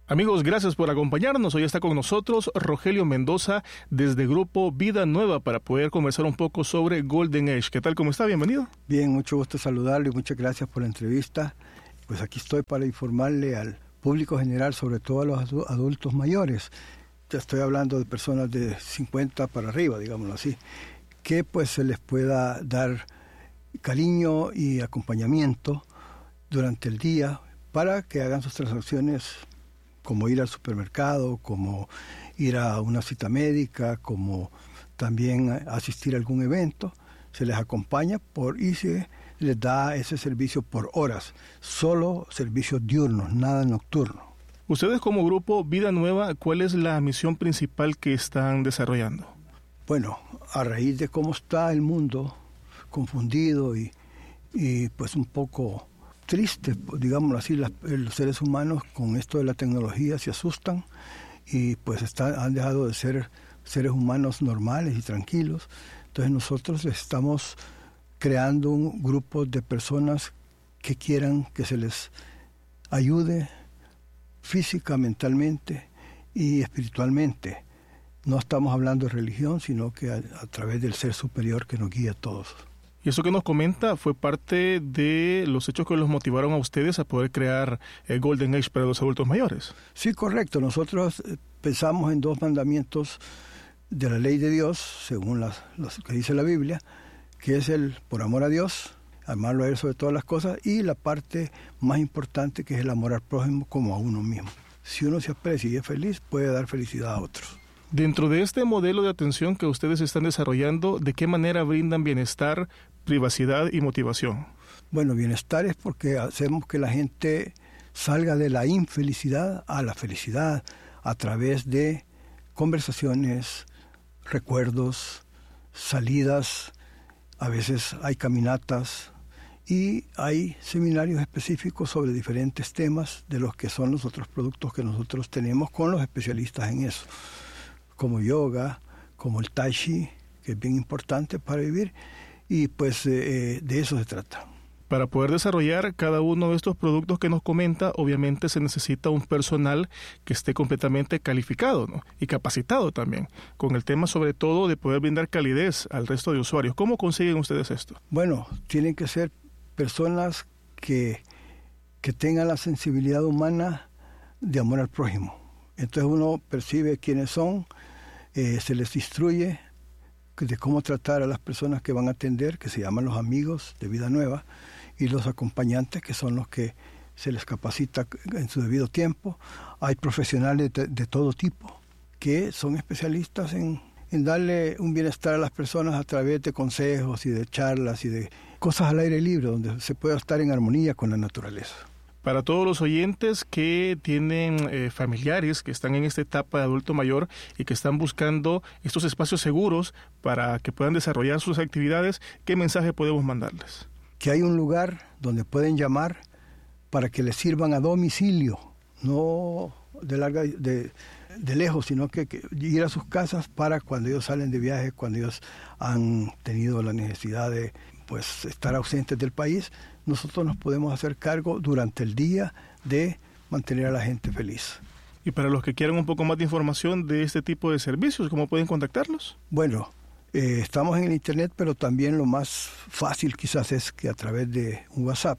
Amigos, gracias por acompañarnos. Hoy está con nosotros Rogelio Mendoza desde Grupo Vida Nueva para poder conversar un poco sobre Golden Age. ¿Qué tal? ¿Cómo está? Bienvenido. Bien, mucho gusto saludarlo y muchas gracias por la entrevista. Pues aquí estoy para informarle al público general, sobre todo a los adultos mayores. Ya estoy hablando de personas de 50 para arriba, digámoslo así, que pues se les pueda dar cariño y acompañamiento durante el día para que hagan sus transacciones, como ir al supermercado, como ir a una cita médica, como también asistir a algún evento. Se les acompaña y se les da ese servicio por horas, solo servicios diurnos, nada nocturno. Ustedes como Grupo Vida Nueva, ¿cuál es la misión principal que están desarrollando? Bueno, a raíz de cómo está el mundo confundido y pues un poco triste, digámoslo así, los seres humanos con esto de la tecnología se asustan y pues han dejado de ser seres humanos normales y tranquilos. Entonces nosotros estamos creando un grupo de personas que quieran que se les ayude física, mentalmente y espiritualmente. No estamos hablando de religión, sino que a través del ser superior que nos guía a todos. Y eso que nos comenta fue parte de los hechos que los motivaron a ustedes a poder crear el Golden Age para los adultos mayores. Sí, correcto. Nosotros pensamos en 2 mandamientos de la ley de Dios, según los que dice la Biblia, que es el por amor a Dios, amarlo a Él sobre todas las cosas, y la parte más importante que es el amor al prójimo como a uno mismo. Si uno se aprecia y es feliz, puede dar felicidad a otros. Dentro de este modelo de atención que ustedes están desarrollando, ¿de qué manera brindan bienestar, privacidad y motivación? Bueno, bienestar es porque hacemos que la gente salga de la infelicidad a la felicidad a través de conversaciones, recuerdos, salidas, a veces hay caminatas y hay seminarios específicos sobre diferentes temas de los que son los otros productos que nosotros tenemos con los especialistas en eso, como yoga, como el tai chi, que es bien importante para vivir, y pues de eso se trata. Para poder desarrollar cada uno de estos productos que nos comenta, obviamente se necesita un personal que esté completamente calificado, ¿no? Y capacitado también, con el tema sobre todo de poder brindar calidez al resto de usuarios. ¿Cómo consiguen ustedes esto? Bueno, tienen que ser personas que tengan la sensibilidad humana de amor al prójimo. Entonces uno percibe quiénes son, se les instruye de cómo tratar a las personas que van a atender, que se llaman los amigos de Vida Nueva, y los acompañantes, que son los que se les capacita en su debido tiempo. Hay profesionales de todo tipo que son especialistas en darle un bienestar a las personas a través de consejos y de charlas y de cosas al aire libre, donde se pueda estar en armonía con la naturaleza. Para todos los oyentes que tienen familiares que están en esta etapa de adulto mayor y que están buscando estos espacios seguros para que puedan desarrollar sus actividades, ¿qué mensaje podemos mandarles? Que hay un lugar donde pueden llamar para que les sirvan a domicilio, no de lejos, sino que ir a sus casas para cuando ellos salen de viaje, cuando ellos han tenido la necesidad de pues estar ausentes del país. Nosotros nos podemos hacer cargo durante el día de mantener a la gente feliz. Y para los que quieran un poco más de información de este tipo de servicios, ¿cómo pueden contactarlos? Bueno, estamos en el internet, pero también lo más fácil quizás es que a través de un WhatsApp,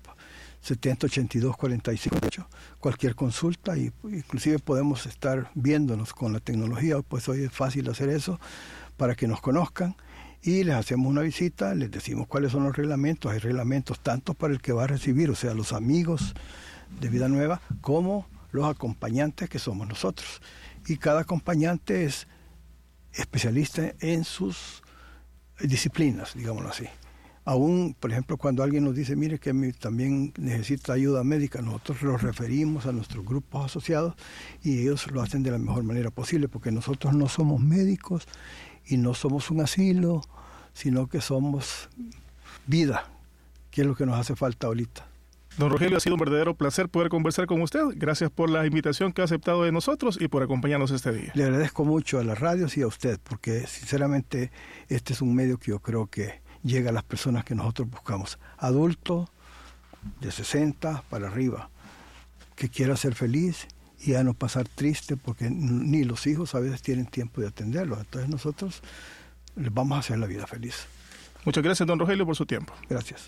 7082-45, cualquier consulta, y inclusive podemos estar viéndonos con la tecnología, pues hoy es fácil hacer eso para que nos conozcan. Y les hacemos una visita, les decimos cuáles son los reglamentos. Hay reglamentos tanto para el que va a recibir, o sea, los amigos de Vida Nueva, como los acompañantes que somos nosotros. Y cada acompañante es especialista en sus disciplinas, digámoslo así. Aún, por ejemplo, cuando alguien nos dice, mire que también necesita ayuda médica, nosotros los referimos a nuestros grupos asociados y ellos lo hacen de la mejor manera posible, porque nosotros no somos médicos y no somos un asilo, sino que somos vida, que es lo que nos hace falta ahorita. Don Rogelio, ha sido un verdadero placer poder conversar con usted. Gracias por la invitación que ha aceptado de nosotros y por acompañarnos este día. Le agradezco mucho a las radios y a usted, porque sinceramente este es un medio que yo creo que llega a las personas que nosotros buscamos. Adulto, de 60 para arriba, que quiera ser feliz y a no pasar triste, porque ni los hijos a veces tienen tiempo de atenderlos. Entonces nosotros les vamos a hacer la vida feliz. Muchas gracias, don Rogelio, por su tiempo. Gracias.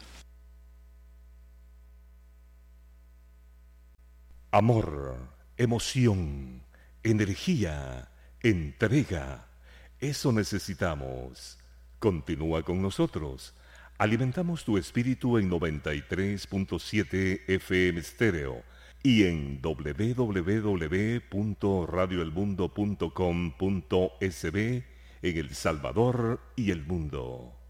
Amor, emoción, energía, entrega. Eso necesitamos. Continúa con nosotros. Alimentamos tu espíritu en 93.7 FM Estéreo y en www.radioelmundo.com.sb en El Salvador y el mundo.